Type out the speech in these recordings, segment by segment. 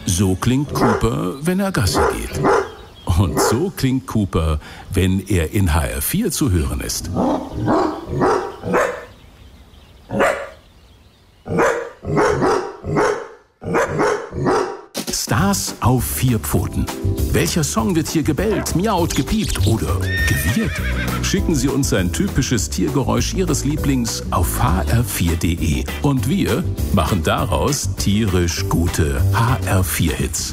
So klingt Cooper, wenn er Gassi geht. Und so klingt Cooper, wenn er in HR4 zu hören ist. Stars auf 4 Pfoten. Welcher Song wird hier gebellt, miaut, gepiept oder gewirrt? Schicken Sie uns ein typisches Tiergeräusch Ihres Lieblings auf hr4.de. Und wir machen daraus tierisch gute HR4-Hits.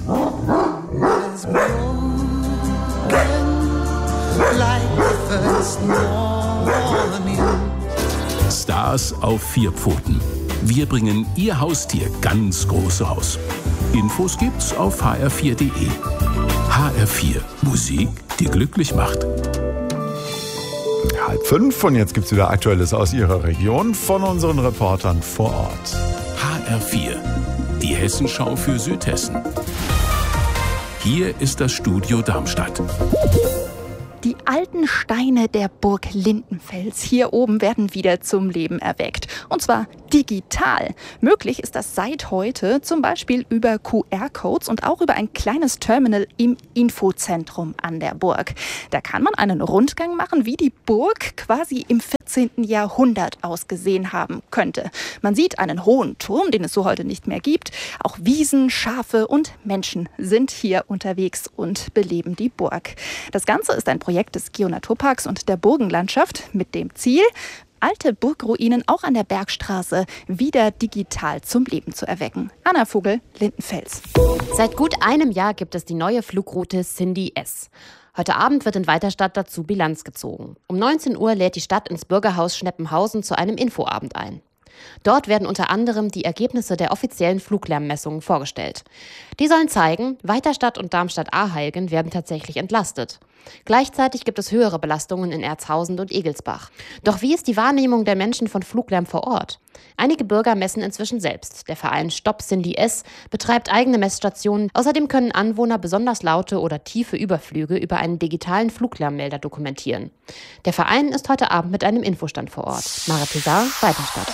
Stars auf 4 Pfoten. Wir bringen Ihr Haustier ganz groß raus. Infos gibt's auf hr4.de. HR4, Musik, die glücklich macht. 4:30 und jetzt gibt's wieder Aktuelles aus Ihrer Region von unseren Reportern vor Ort. HR4, die Hessenschau für Südhessen. Hier ist das Studio Darmstadt. Die alten Steine der Burg Lindenfels hier oben werden wieder zum Leben erweckt. Und zwar digital. Möglich ist das seit heute zum Beispiel über QR-Codes und auch über ein kleines Terminal im Infozentrum an der Burg. Da kann man einen Rundgang machen, wie die Burg quasi im 14. Jahrhundert ausgesehen haben könnte. Man sieht einen hohen Turm, den es so heute nicht mehr gibt. Auch Wiesen, Schafe und Menschen sind hier unterwegs und beleben die Burg. Das Ganze ist ein Projekt des Geo-Naturparks und der Burgenlandschaft mit dem Ziel, alte Burgruinen auch an der Bergstraße wieder digital zum Leben zu erwecken. Anna Vogel, Lindenfels. Seit gut einem Jahr gibt es die neue Flugroute Cindy S. Heute Abend wird in Weiterstadt dazu Bilanz gezogen. Um 19 Uhr lädt die Stadt ins Bürgerhaus Schneppenhausen zu einem Infoabend ein. Dort werden unter anderem die Ergebnisse der offiziellen Fluglärmmessungen vorgestellt. Die sollen zeigen, Weiterstadt und Darmstadt-Aheilgen werden tatsächlich entlastet. Gleichzeitig gibt es höhere Belastungen in Erzhausen und Egelsbach. Doch wie ist die Wahrnehmung der Menschen von Fluglärm vor Ort? Einige Bürger messen inzwischen selbst. Der Verein Stopp Cindy S betreibt eigene Messstationen. Außerdem können Anwohner besonders laute oder tiefe Überflüge über einen digitalen Fluglärmmelder dokumentieren. Der Verein ist heute Abend mit einem Infostand vor Ort. Mara Pesar, Weiterstadt.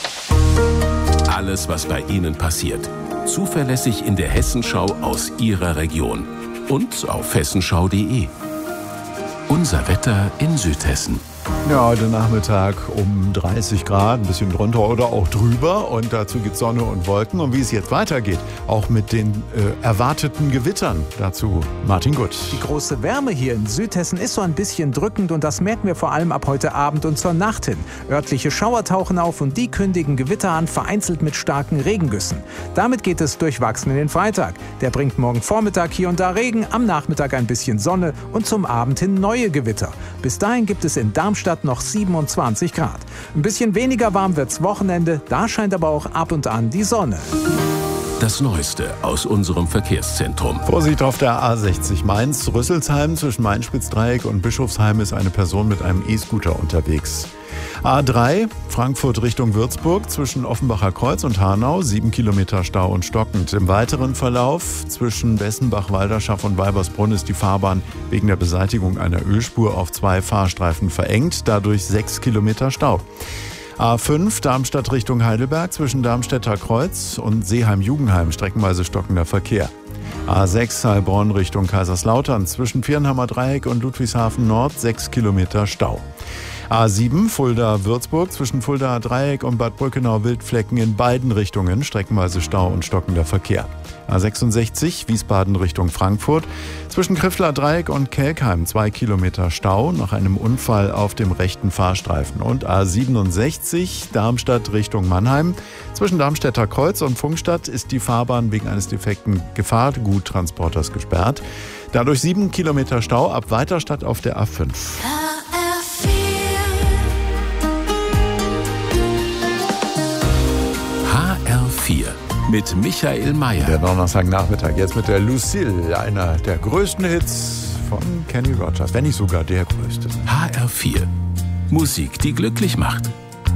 Alles, was bei Ihnen passiert. Zuverlässig in der Hessenschau aus Ihrer Region. Und auf hessenschau.de. Unser Wetter in Südhessen. Ja, heute Nachmittag um 30 Grad, ein bisschen drunter oder auch drüber. Und dazu gibt es Sonne und Wolken. Und wie es jetzt weitergeht, auch mit den erwarteten Gewittern. Dazu Martin Gutt. Die große Wärme hier in Südhessen ist so ein bisschen drückend. Und das merken wir vor allem ab heute Abend und zur Nacht hin. Örtliche Schauer tauchen auf und die kündigen Gewitter an, vereinzelt mit starken Regengüssen. Damit geht es durchwachsen in den Freitag. Der bringt morgen Vormittag hier und da Regen, am Nachmittag ein bisschen Sonne und zum Abend hin neue Gewitter. Bis dahin gibt es in Darmstadt noch 27 Grad. Ein bisschen weniger warm wird's Wochenende, da scheint aber auch ab und an die Sonne. Das Neueste aus unserem Verkehrszentrum. Vorsicht auf der A60 Mainz-Rüsselsheim. Zwischen Main-Spitz-Dreieck und Bischofsheim ist eine Person mit einem E-Scooter unterwegs. A3 Frankfurt Richtung Würzburg zwischen Offenbacher Kreuz und Hanau 7 Kilometer Stau und stockend. Im weiteren Verlauf zwischen Bessenbach, Walderschaff und Weibersbrunn ist die Fahrbahn wegen der Beseitigung einer Ölspur auf 2 Fahrstreifen verengt, dadurch 6 Kilometer Stau. A5 Darmstadt Richtung Heidelberg zwischen Darmstädter Kreuz und Seeheim-Jugendheim streckenweise stockender Verkehr. A6 Heilbronn Richtung Kaiserslautern zwischen Viernhammer Dreieck und Ludwigshafen Nord 6 Kilometer Stau. A7 Fulda-Würzburg zwischen Fuldaer Dreieck und Bad Brückenau-Wildflecken in beiden Richtungen streckenweise Stau und stockender Verkehr. A66 Wiesbaden Richtung Frankfurt zwischen Kriffler Dreieck und Kelkheim 2 Kilometer Stau nach einem Unfall auf dem rechten Fahrstreifen. Und A67 Darmstadt Richtung Mannheim zwischen Darmstädter Kreuz und Pfungstadt ist die Fahrbahn wegen eines defekten Gefahrguttransporters gesperrt. Dadurch 7 Kilometer Stau ab Weiterstadt auf der A5. HR4 mit Michael Mayer. Der Donnerstagnachmittag jetzt mit der Lucille, einer der größten Hits von Kenny Rogers, wenn nicht sogar der größte. HR4, Musik, die glücklich macht.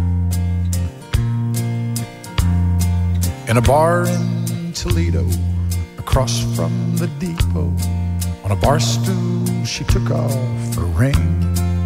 In a bar in Toledo, across from the depot, on a bar stool she took off her ring.